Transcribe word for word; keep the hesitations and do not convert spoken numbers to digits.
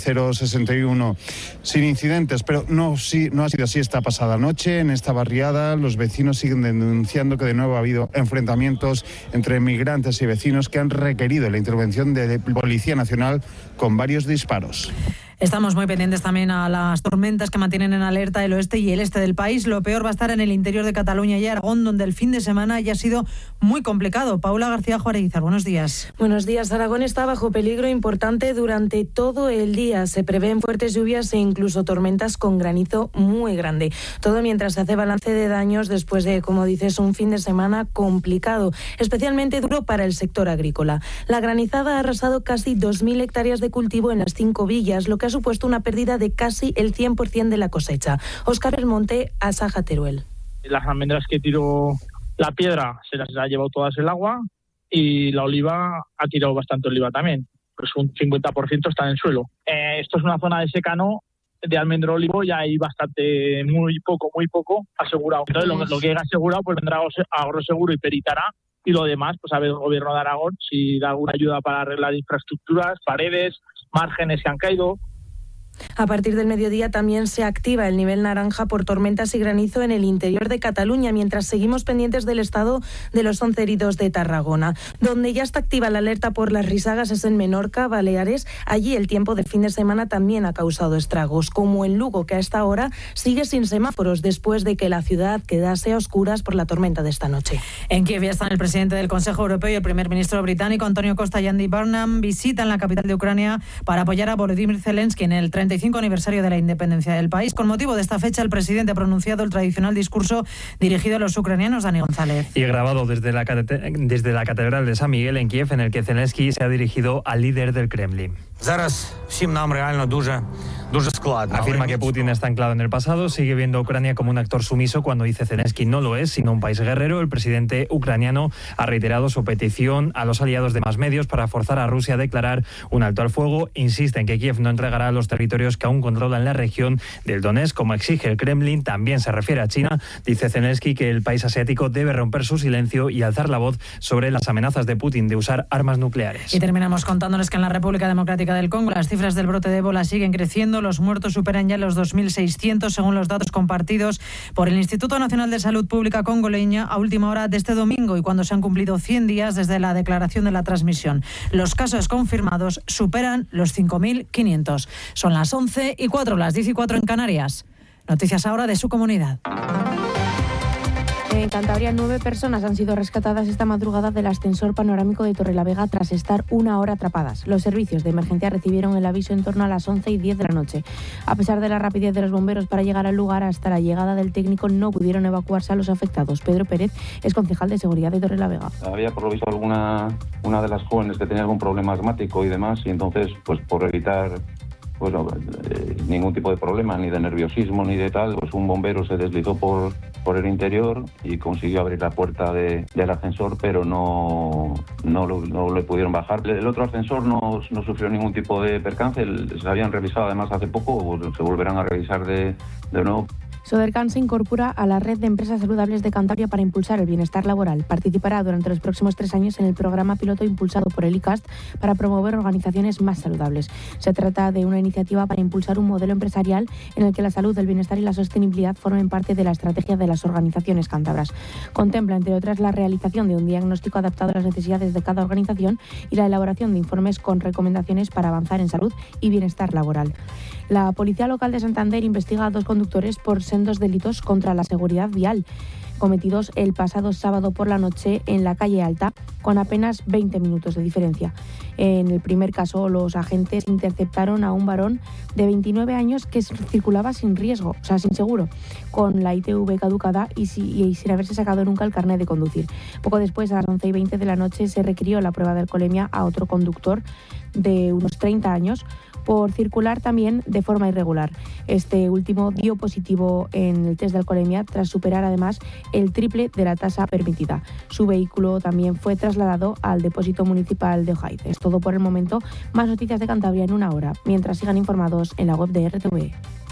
cero sesenta y uno sin incidentes, pero no, sí, no ha sido así esta pasada noche. En esta barriada los vecinos siguen denunciando que de nuevo ha habido enfrentamientos entre migrantes y vecinos que han requerido la intervención de la Policía Nacional con varios disparos. Estamos muy pendientes también a las tormentas que mantienen en alerta el oeste y el este del país. Lo peor va a estar en el interior de Cataluña y Aragón, donde el fin de semana ya ha sido muy complicado. Paula García Juárez, buenos días. Buenos días. Aragón está bajo peligro importante durante todo el día. Se prevén fuertes lluvias e incluso tormentas con granizo muy grande. Todo mientras se hace balance de daños después de, como dices, un fin de semana complicado, especialmente duro para el sector agrícola. La granizada ha arrasado casi dos mil hectáreas de cultivo en las cinco villas, lo que ha supuesto una pérdida de casi el cien por ciento de la cosecha. Óscar Belmonte, Asaja Teruel. Las almendras que tiró la piedra se las ha llevado todas el agua y la oliva ha tirado bastante oliva también. Pues un cincuenta por ciento está en el suelo. Eh, esto es una zona de secano de almendro olivo y hay bastante, muy poco, muy poco asegurado. Entonces lo, lo que haya asegurado pues vendrá Agroseguro y peritará. Y lo demás, pues a ver el gobierno de Aragón si da alguna ayuda para arreglar infraestructuras, paredes, márgenes que han caído. A partir del mediodía también se activa el nivel naranja por tormentas y granizo en el interior de Cataluña, mientras seguimos pendientes del estado de los once heridos de Tarragona. Donde ya está activa la alerta por las risagas es en Menorca, Baleares. Allí el tiempo de fin de semana también ha causado estragos, como en Lugo, que a esta hora sigue sin semáforos después de que la ciudad quedase a oscuras por la tormenta de esta noche. En Kiev ya están el presidente del Consejo Europeo y el primer ministro británico, Antonio Costa y Andy Burnham, visitan la capital de Ucrania para apoyar a Volodymyr Zelensky en el treinta y cinco aniversario de la independencia del país. Con motivo de esta fecha, el presidente ha pronunciado el tradicional discurso dirigido a los ucranianos. Dani González. Y grabado desde la, desde la Catedral de San Miguel en Kiev, en el que Zelensky se ha dirigido al líder del Kremlin. Afirma que Putin está anclado en el pasado, sigue viendo a Ucrania como un actor sumiso cuando dice Zelensky no lo es, sino un país guerrero. El presidente ucraniano ha reiterado su petición a los aliados de más medios para forzar a Rusia a declarar un alto al fuego. Insiste en que Kiev no entregará los territorios que aún controla en la región del Donetsk, como exige el Kremlin. También se refiere a China. Dice Zelensky que el país asiático debe romper su silencio y alzar la voz sobre las amenazas de Putin de usar armas nucleares. Y terminamos contándoles que en la República Democrática del Congo las cifras del brote de ébola siguen creciendo. Los muertos superan ya los dos mil seiscientos según los datos compartidos por el Instituto Nacional de Salud Pública congoleña a última hora de este domingo y cuando se han cumplido cien días desde la declaración de la transmisión. Los casos confirmados superan los cinco mil quinientos. Son las once y cuatro, las diez y cuatro en Canarias. Noticias ahora de su comunidad. En Cantabria, nueve personas han sido rescatadas esta madrugada del ascensor panorámico de Torrelavega tras estar una hora atrapadas. Los servicios de emergencia recibieron el aviso en torno a las once y diez de la noche. A pesar de la rapidez de los bomberos para llegar al lugar, hasta la llegada del técnico no pudieron evacuarse a los afectados. Pedro Pérez es concejal de seguridad de Torrelavega. Había por lo visto alguna una de las jóvenes que tenía algún problema asmático y demás, y entonces, pues por evitar pues no, eh, ningún tipo de problema, ni de nerviosismo, ni de tal, pues un bombero se deslizó por, por el interior y consiguió abrir la puerta de, del ascensor, pero no, no, lo, no le pudieron bajar. El otro ascensor no, no sufrió ningún tipo de percance, el, se habían revisado además hace poco, se volverán a revisar de, de nuevo. Sodercan se incorpora a la red de empresas saludables de Cantabria para impulsar el bienestar laboral. Participará durante los próximos tres años en el programa piloto impulsado por el I C A S T para promover organizaciones más saludables. Se trata de una iniciativa para impulsar un modelo empresarial en el que la salud, el bienestar y la sostenibilidad formen parte de la estrategia de las organizaciones cántabras. Contempla, entre otras, la realización de un diagnóstico adaptado a las necesidades de cada organización y la elaboración de informes con recomendaciones para avanzar en salud y bienestar laboral. La Policía Local de Santander investiga a dos conductores por sendos delitos contra la seguridad vial, cometidos el pasado sábado por la noche en la calle Alta, con apenas veinte minutos de diferencia. En el primer caso, los agentes interceptaron a un varón de veintinueve años que circulaba sin riesgo, o sea, sin seguro, con la I T V caducada y, si, y sin haberse sacado nunca el carnet de conducir. Poco después, a las once y veinte de la noche, se requirió la prueba de alcoholemia a otro conductor de unos treinta años por circular también de forma irregular. Este último dio positivo en el test de alcoholemia tras superar además el triple de la tasa permitida. Su vehículo también fue trasladado al depósito municipal de Ojaiz. Es todo por el momento. Más noticias de Cantabria en una hora, mientras sigan informados en la web de R T V E.